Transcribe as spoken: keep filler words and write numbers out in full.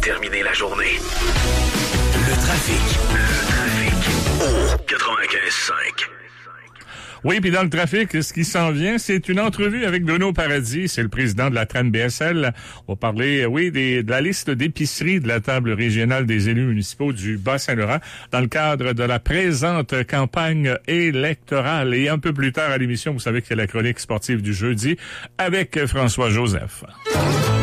terminer la journée. Le trafic. Le trafic. Au quatre-vingt-quinze cinq. Oui, puis dans le trafic, ce qui s'en vient, c'est une entrevue avec Bruno Paradis, c'est le président de la T R A N B S L. On va parler, oui, des, de la liste d'épiceries de la table régionale des élus municipaux du Bas-Saint-Laurent dans le cadre de la présente campagne électorale. Et un peu plus tard à l'émission, vous savez qu'il y a la chronique sportive du jeudi avec François Joseph.